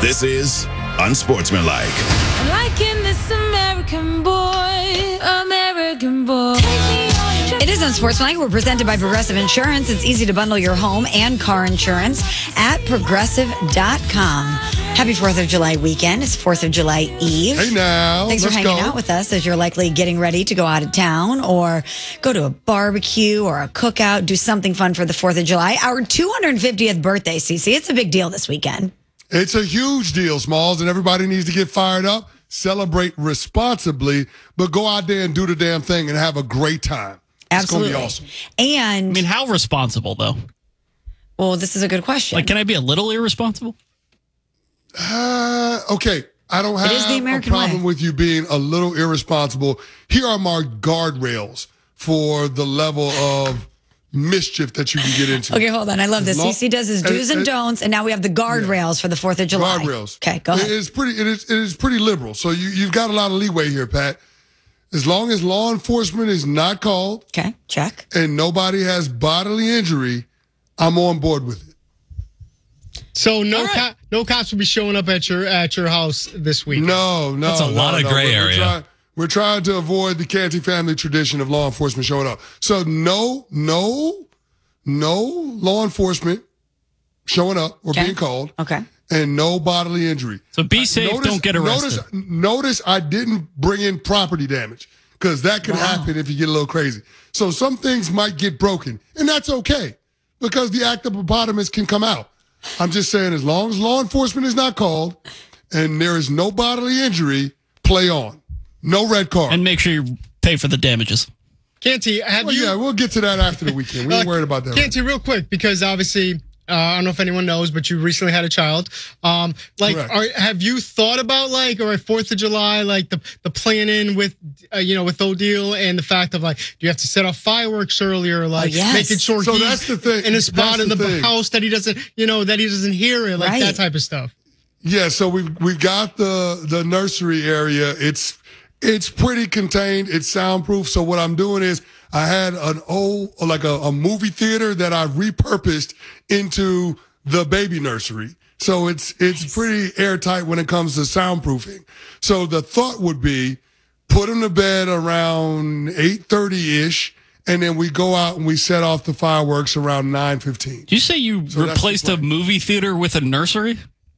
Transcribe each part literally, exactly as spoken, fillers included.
This is Unsportsmanlike. I'm liking this American boy, American boy. Take me on a trip. It is Unsportsmanlike. We're presented by Progressive Insurance. It's easy to bundle your home and car insurance at progressive dot com. Happy fourth of July weekend. It's fourth of July Eve. Hey now. Thanks for let's hanging go. out with us as you're likely getting ready to go out of town or go to a barbecue or a cookout, do something fun for the fourth of July. Our two hundred fiftieth birthday, Cece. It's a big deal this weekend. It's a huge deal, Smalls, and everybody needs to get fired up, celebrate responsibly, but go out there and do the damn thing and have a great time. Absolutely. It's going to be awesome. And, I mean, how responsible, though? well, this is a good question. Like, can I be a little irresponsible? Uh, okay, I don't have is the a American problem way. with you being a little irresponsible. Here are my guardrails for the level of mischief that you can get into. Okay, hold on. I love this. Long- Cece does his do's and Uh, uh, don'ts, and now we have the guardrails for the fourth of July. Guardrails. Okay, go ahead. It is pretty. It is. It is pretty liberal. So you you've got a lot of leeway here, Pat. As long as law enforcement is not called Okay, check. and nobody has bodily injury, I'm on board with it. So no, All right. co- no cops will be showing up at your at your house this week. No, no, That's a no, lot of no. gray We're- we're area. trying- We're trying to avoid the Canty family tradition of law enforcement showing up. So no, no, no law enforcement showing up or Okay. being called, Okay. and no bodily injury. So be safe, Notice- don't get arrested. Notice, notice I didn't bring in property damage because that could Wow. happen if you get a little crazy. So some things might get broken, and that's okay because the octopotamus can come out. I'm just saying, as long as law enforcement is not called and there is no bodily injury, play on. No red card. And make sure you pay for the damages. Canty, have well, you? yeah, we'll get to that after the weekend. We ain't uh, worried about that. right Canty, real quick, because obviously, uh, I don't know if anyone knows, but you recently had a child. Um, like, Correct. are, have you thought about like, all right, Fourth of July, like the the planning with, uh, you know, with Odile and the fact of like, do you have to set off fireworks earlier, like yes. making sure So he's that's the thing. in a spot That's in the, the thing. house that he doesn't, you know, that he doesn't hear it, like Right. that type of stuff. Yeah, so we've we've got the the nursery area. It's it's pretty contained. It's soundproof. So what I'm doing is I had an old like a, a movie theater that I repurposed into the baby nursery. So it's it's pretty airtight when it comes to soundproofing. So the thought would be put them to bed around eight thirty ish, and then we go out and we set off the fireworks around nine fifteen. Did you say you that's the replaced a plan. movie theater with a nursery?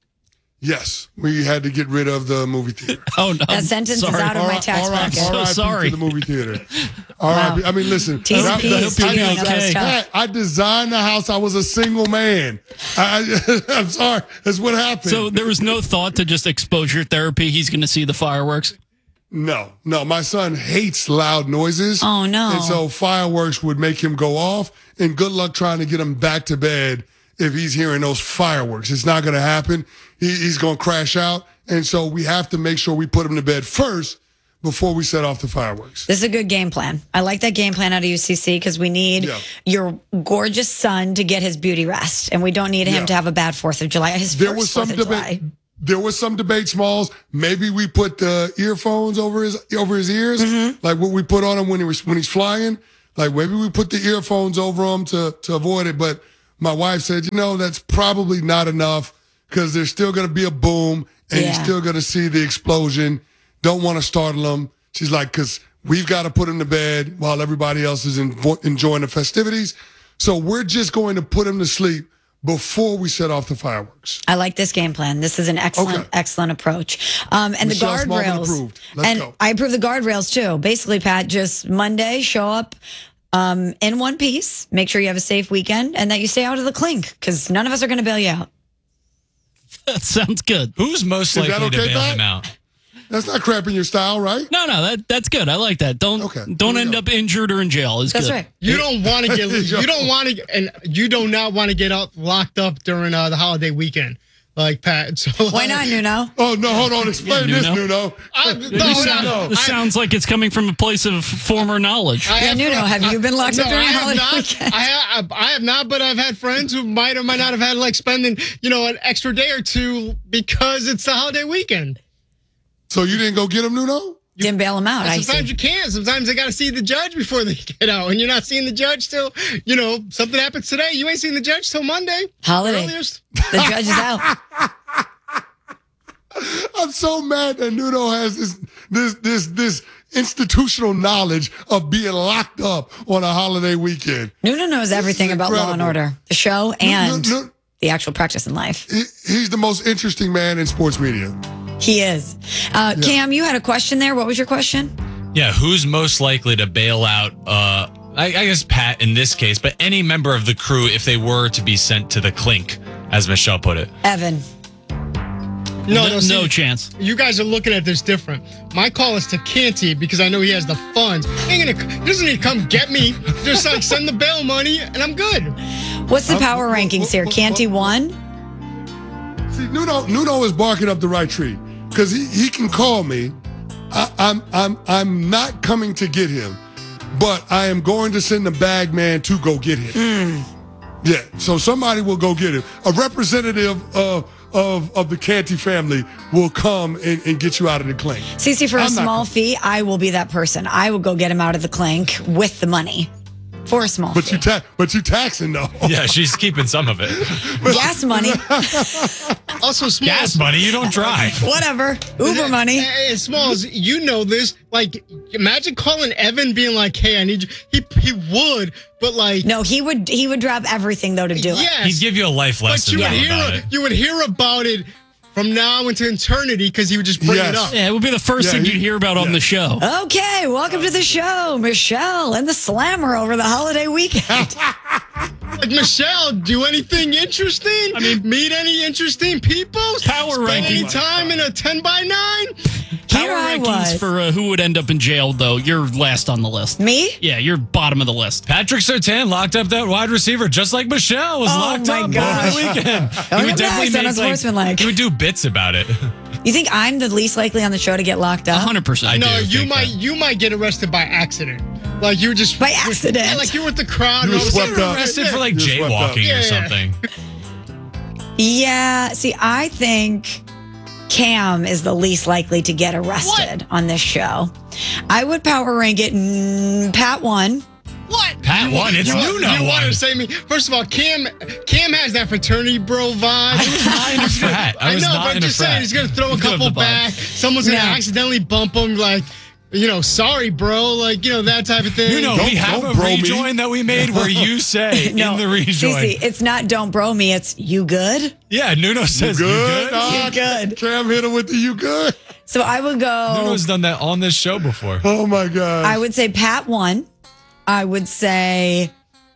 Yes, we had to get rid of the movie theater. Oh, no. That sentence is sorry. out of my R- tax R- bracket. So R I P sorry. to the movie theater. All right. Wow. I mean, listen. T's and I- P's, I- T's and I- P's. Okay. tough. I, I designed the house. I was a single man. I, I, I'm sorry. That's what happened. So there was no thought to just exposure therapy. He's going to see the fireworks. no, no. My son hates loud noises. Oh, no. And so fireworks would make him go off. And good luck trying to get him back to bed if he's hearing those fireworks. It's not going to happen. He, he's going to crash out. And so we have to make sure we put him to bed first before we set off the fireworks. This is a good game plan. I like that game plan out of U C C because we need Yeah. your gorgeous son to get his beauty rest, and we don't need him Yeah. to have a bad Fourth of July. His There first was some Fourth of debate. July. There was some debate, Smalls. Maybe we put the earphones over his over his ears, Mm-hmm. like what we put on him when he was when he's flying. Like maybe we put the earphones over him to to avoid it. But my wife said, you know, that's probably not enough because there's still going to be a boom and Yeah. you're still going to see the explosion. Don't want to startle him. She's like, because we've got to put him to bed while everybody else is in, enjoying the festivities. So we're just going to put him to sleep before we set off the fireworks. I like this game plan. This is an excellent, Okay. excellent approach. Um, and Michelle the Smallman guardrails. approved. Let's And go. I approve the guardrails too. Basically, Pat, just Monday, show up um, in one piece. Make sure you have a safe weekend and that you stay out of the clink because none of us are going to bail you out. That sounds good. Who's most Is that likely to okay, bail Pat? him out? That's not cramping your style, right? No, no, that that's good. I like that. Don't Okay, don't here we end go. up injured or in jail. Is That's good. right. You don't want to get Yo. you don't want to and you do not want to get out locked up during uh, the holiday weekend, like Pat. So Why not, Nuno? Oh, no, hold on. Explain Yeah, this, Nuno. Nuno. I, This, no, sound- no, this I- sounds like it's coming from a place of former knowledge. I Yeah, Nuno, have you been locked up no, during I a have holiday not. weekend? I have, I have not, but I've had friends who might or might not have had like spending, you know, an extra day or two because it's the holiday weekend. So you didn't go get him, Nuno? Didn't bail him out. I Sometimes see. you can't. Sometimes they got to see the judge before they get out. And you're not seeing the judge till, you know, something happens today. You ain't seeing the judge till Monday. Holiday. Earliest. The judge is out. so mad that Nuno has this this this this institutional knowledge of being locked up on a holiday weekend. Nuno knows everything about Law and incredible. Order, the show, and No, no, the actual practice in life. he, he's the most interesting man in sports media. He is. Uh, Cam, you had a question there. What was your question? Yeah, who's most likely to bail out, uh, I, I guess Pat in this case, but any member of the crew if they were to be sent to the clink, as Michelle put it? Evan. No, no, no, see, no chance. You guys are looking at this different. My call is to Canty because I know he has the funds. He ain't gonna, he doesn't need to come get me. Just like send the bail money and I'm good. What's the Uh, power wh- wh- rankings here? wh- wh- Canty one? See, Nuno, Nuno is barking up the right tree because he, he can call me. I, I'm I'm I'm not coming to get him, but I am going to send the bag man to go get him. Yeah, so somebody will go get him. A representative of of of the Canty family will come and, and get you out of the clink. Cece, for a I'm not small coming. fee, I will be that person. I will go get him out of the clink with the money for a small But fee. you ta- but you taxing though. Yeah, she's keeping some of it. Gas money, Also, small. Gas money, you don't drive. whatever. Uber money. And Smalls, you know this. Like, imagine calling Evan being like, "Hey, I need you." He he would, but like, No, he would he would drop everything though to do it. yes, He'd give you a life but lesson you would though hear about it. you would hear about it from now into eternity because he would just bring Yes. it up. Yeah, it would be the first Yeah, thing he- you'd hear about on yeah. the show. Okay, welcome to the show, Michelle and the Slammer over the holiday weekend. Like, Michelle, do anything interesting? I mean, meet any interesting people? Power Spend ranking. any time in a ten by nine? Here Power I rankings was. for uh, who would end up in jail, though. You're last on the list. Me? Yeah, you're bottom of the list. Patrick Surtain locked up that wide receiver just like Michelle was Oh locked my up gosh. over the weekend. Coming up next on Unsportsmanlike. He would do bits about it. You think I'm the least likely on the show to get locked up? one hundred percent. I No, do you think might that. you might get arrested by accident. Like you were just By accident? Yeah, like you were with the crowd. You and were all of a swept sudden- up. Arrested for like You're swept up. jaywalking Yeah, or yeah. something. Yeah, see, I think Cam is the least likely to get arrested on this show. I would power rank it mm, Pat one. What? Pat You won. want- It's you want- Nuno You want won. to say me? First of all, Cam Cam has that fraternity bro vibe. I was not in a frat. I I was know, not but I'm in a just saying frat. he's gonna throw a You have couple the vibe. back. Someone's gonna No. accidentally bump him, like, you know, sorry, bro, like, you know, that type of thing. You know, Don't- we have don't a bro me. rejoin that we made where you say in the rejoin. Cece, it's not don't bro me, it's you good. Yeah, Nuno You says good? you good. Nah, You good. Cam hit him with the you good. So I would go, Nuno's done that on this show before. Oh my god. I would say Pat one. I would say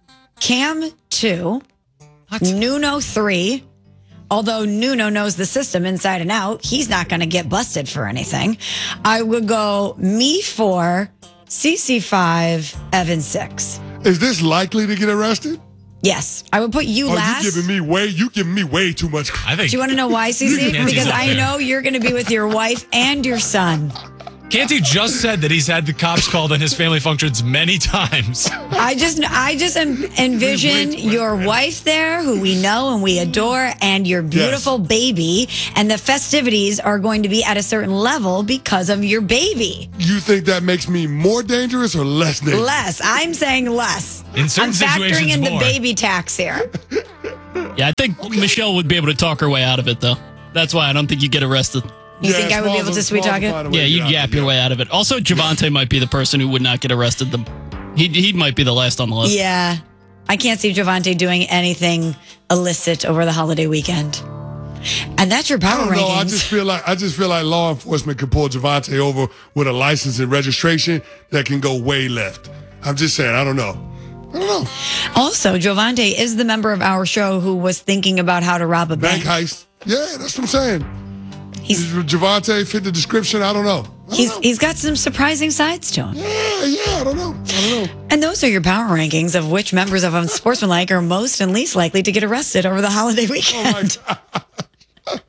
Cam two. Nuno three. Although Nuno knows the system inside and out, he's not going to get busted for anything. I would go me four, Cece five, Evan six. Is this likely to get arrested? Yes, I would put you Oh, last. you giving me way you giving me way too much. I think Do you want to know why, Cece? Canty's Because up I there. know you're going to be with your wife and your son. Canty just said that he's had the cops called on his family functions many times. I just, I just en- envision your wife there, who we know and we adore, and your beautiful baby, and the festivities are going to be at a certain level because of your baby. You think that makes me more dangerous or less dangerous? Less. I'm saying less. In certain I'm factoring situations, in the more. baby tax here. Yeah, I think Michelle would be able to talk her way out of it, though. That's why I don't think you get arrested. You think I would be Smalls able to will- sweet Smalls talk will it? find a way Yeah, to you'd get out yap of it. your way out of it. Also, Javante might be the person who would not get arrested. The he he might be the last on the list. Yeah. I can't see Javante doing anything illicit over the holiday weekend. And that's your I power don't know. I rankings. just feel like I just feel like law enforcement could pull Javante over with a license and registration that can go way left. I'm just saying. I don't know. I don't know. Also, Javante is the member of our show who was thinking about how to rob a Bank bank. heist. Yeah, that's what I'm saying. He's Does Javante fit the description? I don't know. I don't he's know. he's got some surprising sides to him. Yeah, yeah. I don't know. I don't know. And those are your power rankings of which members of Unsportsmanlike are most and least likely to get arrested over the holiday Oh my weekend. God.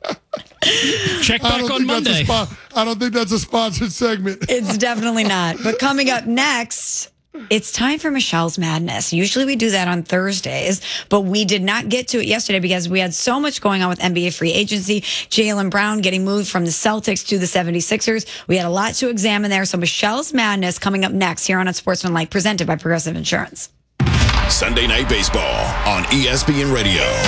Check I back don't on think that's Monday. a spot. I don't think that's a sponsored segment. It's definitely not. But coming up next, it's time for Michelle's Madness. Usually we do that on Thursdays, but we did not get to it yesterday because we had so much going on with N B A free agency. Jaylen Brown getting moved from the Celtics to the seventy-sixers. We had a lot to examine there. So Michelle's Madness coming up next here on Unsportsmanlike, presented by Progressive Insurance. Sunday Night Baseball on E S P N Radio.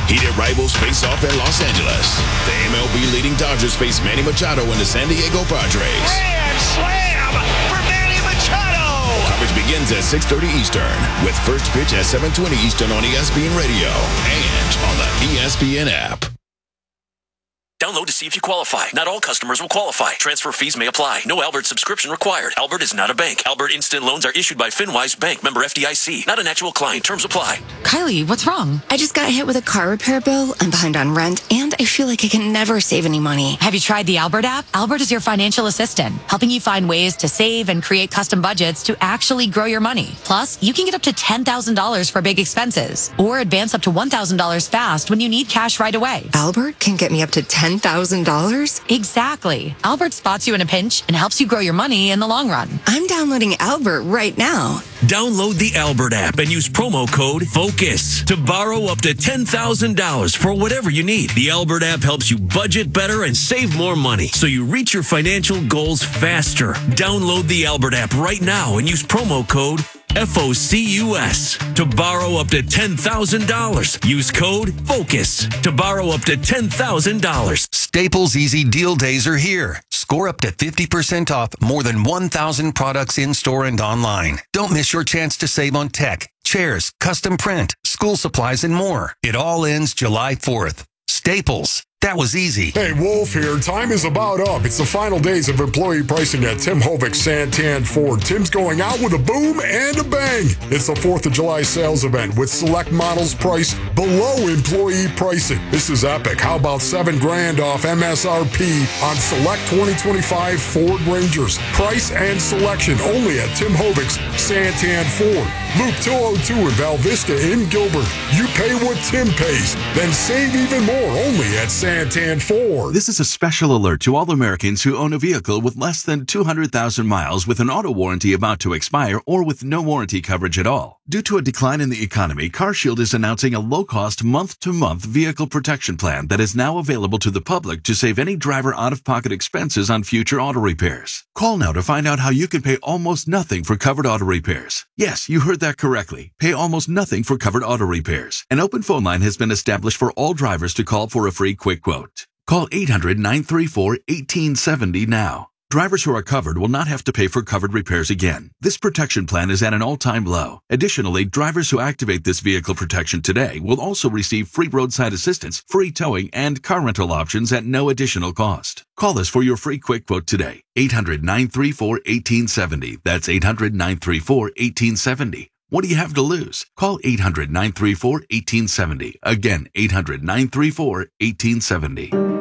Heated rivals face off in Los Angeles. The M L B leading Dodgers face Manny Machado and the San Diego Padres. Grand slam for Manny Machado. Coverage begins at six thirty Eastern with first pitch at seven twenty Eastern on E S P N Radio and on the E S P N app. Download to see if you qualify. Not all customers will qualify. Transfer fees may apply. No Albert subscription required. Albert is not a bank. Albert Instant Loans are issued by FinWise Bank, member F D I C. Not an actual client. Terms apply. Kylie, what's wrong? I just got hit with a car repair bill. I'm behind on rent, and I feel like I can never save any money. Have you tried the Albert app? Albert is your financial assistant, helping you find ways to save and create custom budgets to actually grow your money. Plus, you can get up to ten thousand dollars for big expenses, or advance up to one thousand dollars fast when you need cash right away. Albert can get me up to ten thousand dollars? Exactly. Albert spots you in a pinch and helps you grow your money in the long run. I'm downloading Albert right now. Download the Albert app and use promo code FOCUS to borrow up to ten thousand dollars for whatever you need. The Albert app helps you budget better and save more money so you reach your financial goals faster. Download the Albert app right now and use promo code F O C U S to borrow up to ten thousand dollars. Use code FOCUS to borrow up to ten thousand dollars. Staples Easy Deal Days are here. Score up to fifty percent off more than one thousand products in-store and online. Don't miss your chance to save on tech, chairs, custom print, school supplies, and more. It all ends July fourth. Staples. That was easy. Hey, Wolf here. Time is about up. It's the final days of employee pricing at Tim Hovik Santan Ford. Tim's going out with a boom and a bang. It's the fourth of July sales event with select models priced below employee pricing. This is epic. How about seven grand off M S R P on select twenty twenty-five Ford Rangers? Price and selection only at Tim Hovik's Santan Ford. Loop two oh two in Val Vista in Gilbert. You pay what Tim pays, then save even more only at Santan Ford. This is a special alert to all Americans who own a vehicle with less than two hundred thousand miles with an auto warranty about to expire or with no warranty coverage at all. Due to a decline in the economy, CarShield is announcing a low-cost month-to-month vehicle protection plan that is now available to the public to save any driver out-of-pocket expenses on future auto repairs. Call now to find out how you can pay almost nothing for covered auto repairs. Yes, you heard that correctly. Pay almost nothing for covered auto repairs. An open phone line has been established for all drivers to call for a free quick quote. Call eight hundred, nine three four, one eight seven zero now. Drivers who are covered will not have to pay for covered repairs again. This protection plan is at an all-time low. Additionally, drivers who activate this vehicle protection today will also receive free roadside assistance, free towing, and car rental options at no additional cost. Call us for your free quick quote today. eight hundred, nine three four, one eight seven zero. That's eight hundred, nine three four, one eight seven zero. What do you have to lose? Call eight hundred, nine three four, one eight seven zero. Again, eight hundred, nine three four, one eight seven zero.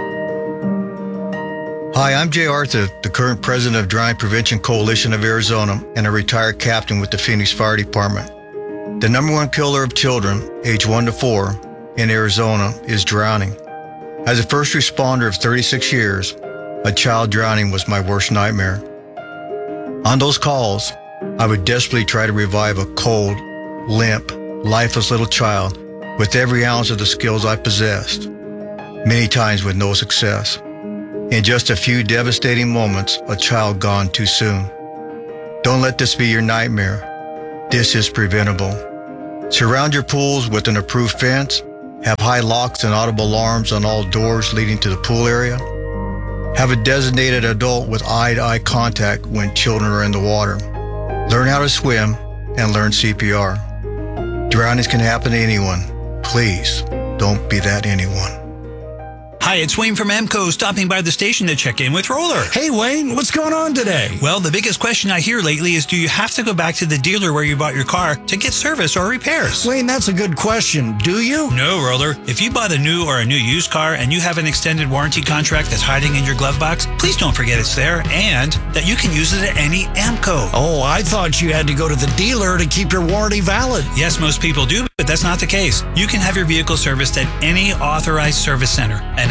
Hi, I'm Jay Arthur, the current president of Drowning Prevention Coalition of Arizona and a retired captain with the Phoenix Fire Department. The number one killer of children, age one to four, in Arizona is drowning. As a first responder of thirty-six years, a child drowning was my worst nightmare. On those calls, I would desperately try to revive a cold, limp, lifeless little child with every ounce of the skills I possessed, many times with no success. In just a few devastating moments, a child gone too soon. Don't let this be your nightmare. This is preventable. Surround your pools with an approved fence. Have high locks and audible alarms on all doors leading to the pool area. Have a designated adult with eye-to-eye contact when children are in the water. Learn how to swim and learn C P R. Drownings can happen to anyone. Please don't be that anyone. Hi, it's Wayne from Amco, stopping by the station to check in with Roller. Hey, Wayne, what's going on today? Well, the biggest question I hear lately is, do you have to go back to the dealer where you bought your car to get service or repairs? Wayne, that's a good question. Do you? No, Roller. If you bought a new or a new used car and you have an extended warranty contract that's hiding in your glove box, please don't forget it's there and that you can use it at any Amco. Oh, I thought you had to go to the dealer to keep your warranty valid. Yes, most people do, but that's not the case. You can have your vehicle serviced at any authorized service center. And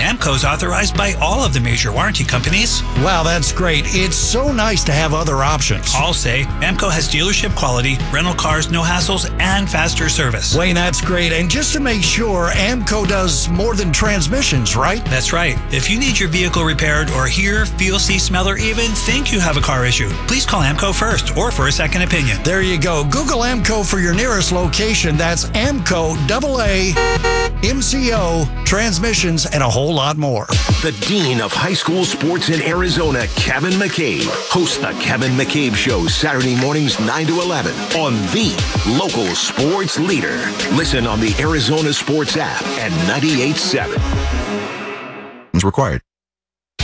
Amco's authorized by all of the major warranty companies. Wow, that's great. It's so nice to have other options. I'll say Amco has dealership quality, rental cars, no hassles, and faster service. Wayne, that's great. And just to make sure, Amco does more than transmissions, right? That's right. If you need your vehicle repaired or hear, feel, see, smell, or even think you have a car issue, please call Amco first or for a second opinion. There you go. Google Amco for your nearest location. That's Amco, double A, M C O, transmissions, and a whole lot more. The Dean of High School Sports in Arizona, Kevin McCabe, hosts the Kevin McCabe Show Saturday mornings nine to eleven on the local sports leader. Listen on the Arizona Sports app at ninety-eight point seven. Required.